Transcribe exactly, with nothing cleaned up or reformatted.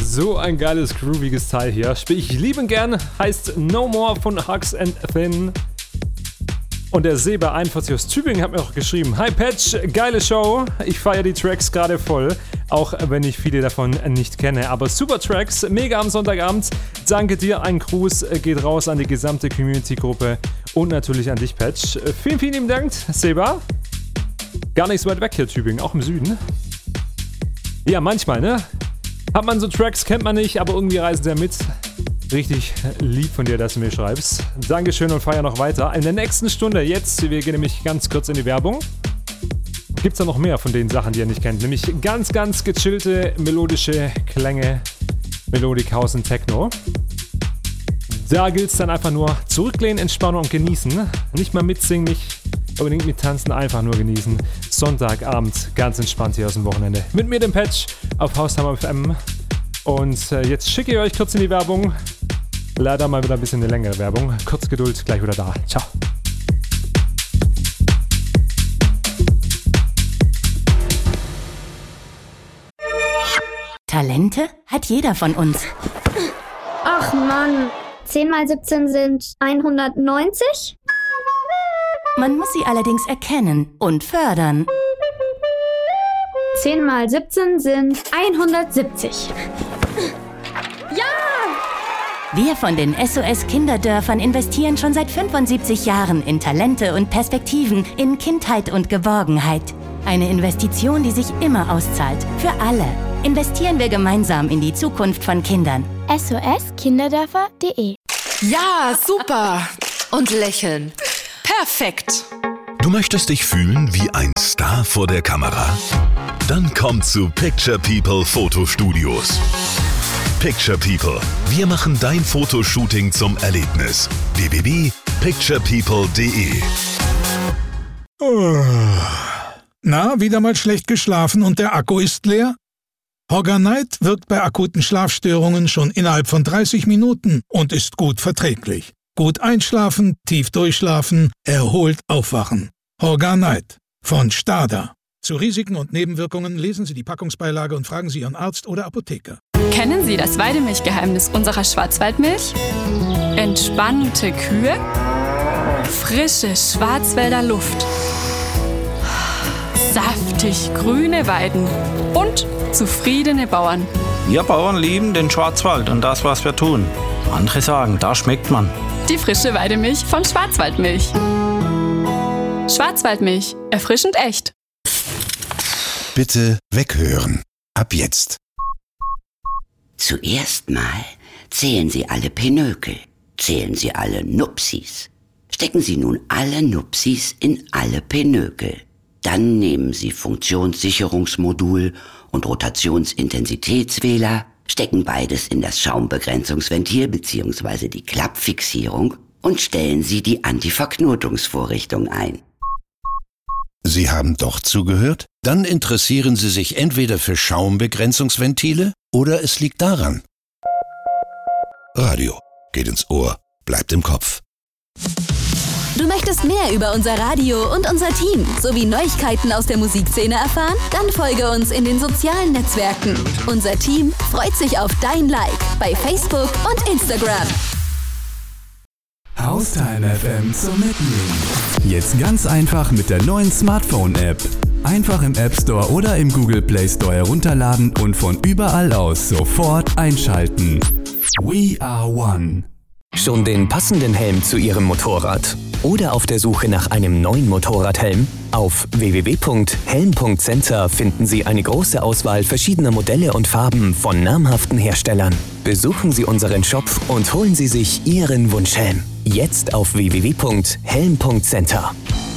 So ein geiles, grooviges Teil hier. Spiel ich lieben gern. Heißt No More von Hugs and Thin. Und der Seba einundvierzig aus Tübingen hat mir auch geschrieben: Hi Patch, geile Show. Ich feiere die Tracks gerade voll. Auch wenn ich viele davon nicht kenne. Aber super Tracks, mega am Sonntagabend. Danke dir. Ein Gruß geht raus an die gesamte Community-Gruppe. Und natürlich an dich, Patch. Vielen, vielen lieben Dank, Seba. Gar nicht so weit weg hier, Tübingen. Auch im Süden. Ja, manchmal, ne? Hat man so Tracks, kennt man nicht, aber irgendwie reisen sie ja mit. Richtig lieb von dir, dass du mir schreibst. Dankeschön und feier noch weiter. In der nächsten Stunde, jetzt, wir gehen nämlich ganz kurz in die Werbung, gibt's da noch mehr von den Sachen, die ihr nicht kennt. Nämlich ganz, ganz gechillte, melodische Klänge, Melodic House und Techno. Da gilt's dann einfach nur zurücklehnen, entspannen und genießen. Nicht mal mitsingen, nicht unbedingt mit tanzen, einfach nur genießen. Sonntagabend, ganz entspannt hier aus dem Wochenende. Mit mir, dem Patch, auf Haushammer F M. Und äh, jetzt schicke ich euch kurz in die Werbung. Leider mal wieder ein bisschen eine längere Werbung. Kurz Geduld, gleich wieder da. Ciao. Talente hat jeder von uns. Ach Mann, zehn mal siebzehn sind hundertneunzig? Man muss sie allerdings erkennen und fördern. zehn mal siebzehn sind hundertsiebzig. Ja! Wir von den S O S Kinderdörfern investieren schon seit fünfundsiebzig Jahren in Talente und Perspektiven, in Kindheit und Geborgenheit. Eine Investition, die sich immer auszahlt. Für alle. Investieren wir gemeinsam in die Zukunft von Kindern. S O S Kinderdörfer punkt de. Ja, super. Und lächeln. Perfekt. Du möchtest dich fühlen wie ein Star vor der Kamera? Dann komm zu Picture People Fotostudios. Picture People. Wir machen dein Fotoshooting zum Erlebnis. w w w punkt picture people punkt de. Na, wieder mal schlecht geschlafen und der Akku ist leer? Hogger-Night wirkt bei akuten Schlafstörungen schon innerhalb von dreißig Minuten und ist gut verträglich. Gut einschlafen, tief durchschlafen, erholt aufwachen. Hogger-Night von Stada. Zu Risiken und Nebenwirkungen lesen Sie die Packungsbeilage und fragen Sie Ihren Arzt oder Apotheker. Kennen Sie das Weidemilchgeheimnis unserer Schwarzwaldmilch? Entspannte Kühe, frische Schwarzwälder Luft, saftig grüne Weiden und zufriedene Bauern. Wir Bauern lieben den Schwarzwald und das, was wir tun. Andere sagen, da schmeckt man. Die frische Weidemilch von Schwarzwaldmilch. Schwarzwaldmilch, erfrischend echt. Bitte weghören. Ab jetzt. Zuerst mal zählen Sie alle Pinökel. Zählen Sie alle Nupsis. Stecken Sie nun alle Nupsis in alle Pinökel. Dann nehmen Sie Funktionssicherungsmodul und Rotationsintensitätswähler, stecken beides in das Schaumbegrenzungsventil bzw. die Klappfixierung und stellen Sie die Antiverknotungsvorrichtung ein. Sie haben doch zugehört? Dann interessieren Sie sich entweder für Schaumbegrenzungsventile oder es liegt daran. Radio geht ins Ohr, bleibt im Kopf. Du möchtest mehr über unser Radio und unser Team sowie Neuigkeiten aus der Musikszene erfahren? Dann folge uns in den sozialen Netzwerken. Unser Team freut sich auf dein Like bei Facebook und Instagram. Haustime F M zum Mitnehmen. Jetzt ganz einfach mit der neuen Smartphone-App. Einfach im App Store oder im Google Play Store herunterladen und von überall aus sofort einschalten. We are one. Schon den passenden Helm zu Ihrem Motorrad? Oder auf der Suche nach einem neuen Motorradhelm? Auf w w w punkt helm punkt center finden Sie eine große Auswahl verschiedener Modelle und Farben von namhaften Herstellern. Besuchen Sie unseren Shop und holen Sie sich Ihren Wunschhelm. Jetzt auf w w w punkt helm punkt center.